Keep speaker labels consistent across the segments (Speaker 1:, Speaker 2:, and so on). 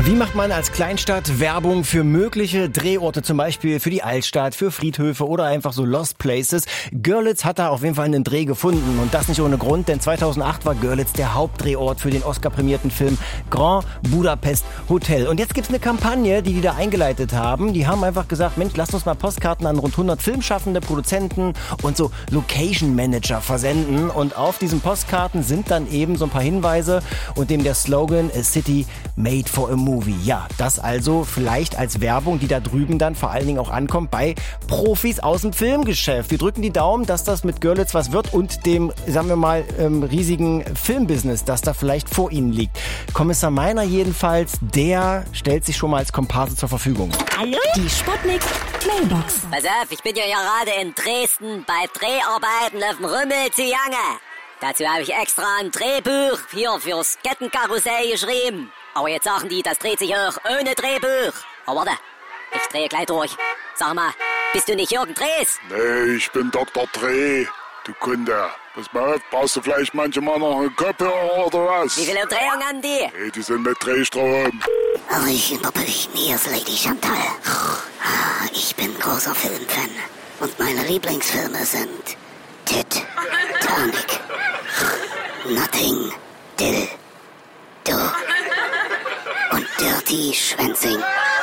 Speaker 1: Wie macht man als Kleinstadt Werbung für mögliche Drehorte, zum Beispiel für die Altstadt, für Friedhöfe oder einfach so Lost Places? Görlitz hat da auf jeden Fall einen Dreh gefunden und das nicht ohne Grund, denn 2008 war Görlitz der Hauptdrehort für den Oscar-prämierten Film Grand Budapest Hotel. Und jetzt gibt's eine Kampagne, die da eingeleitet haben. Die haben einfach gesagt, Mensch, lasst uns mal Postkarten an rund 100 Filmschaffende, Produzenten und so Location Manager versenden. Und auf diesen Postkarten sind dann eben so ein paar Hinweise und dem der Slogan A City Made for a Movie. Ja, das also vielleicht als Werbung, die da drüben dann vor allen Dingen auch ankommt bei Profis aus dem Filmgeschäft. Wir drücken die Daumen, dass das mit Görlitz was wird und dem, sagen wir mal, riesigen Filmbusiness, das da vielleicht vor ihnen liegt. Kommissar Meiner jedenfalls, der stellt sich schon mal als Komparse zur Verfügung.
Speaker 2: Hallo? Die Sputnik Mailbox.
Speaker 3: Pass auf, ich bin ja gerade in Dresden bei Dreharbeiten auf dem Rümmel zu Jange. Dazu habe ich extra ein Drehbuch hier fürs Kettenkarussell geschrieben. Aber jetzt sagen die, das dreht sich auch ohne Drehbuch. Aber warte, ich drehe gleich durch. Sag mal, bist du nicht Jürgen Drees?
Speaker 4: Nee, ich bin Dr. Dreh, du Kunde. Pass mal auf, brauchst du vielleicht manchmal noch einen Kopfhörer oder was?
Speaker 3: Wie viele Umdrehungen haben die?
Speaker 4: Nee, die sind mit Drehstrom.
Speaker 5: Hallöchen, Popöchen, hier ist Lady Chantal. Ich bin großer Filmfan. Und meine Lieblingsfilme sind Titanic, Notting, Dill, Do und Dirty Schwänzing.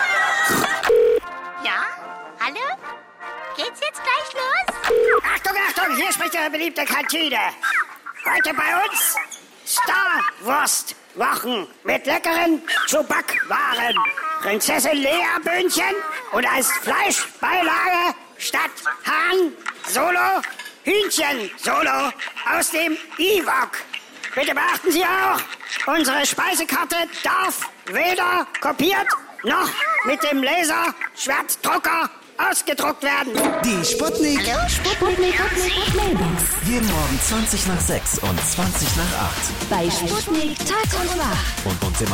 Speaker 6: Ja? Hallo? Geht's jetzt gleich los?
Speaker 7: Achtung, Achtung, hier spricht Ihre beliebte Kantine. Heute bei uns Star-Wurst-Wochen mit leckeren Zubackwaren. Prinzessin Lea-Böhnchen und als Fleischbeilage statt Hahn Solo Hühnchen Solo aus dem Ewok. Bitte beachten Sie auch, unsere Speisekarte darf weder kopiert noch mit dem Laserschwertdrucker ausgedruckt werden.
Speaker 8: Die Sputnik.
Speaker 2: Hallo? Sputnik Mailbox.
Speaker 8: Jeden Morgen 20 nach 6 und 20 nach 8.
Speaker 2: Bei Sputnik Tag und Nacht.
Speaker 8: Und uns immer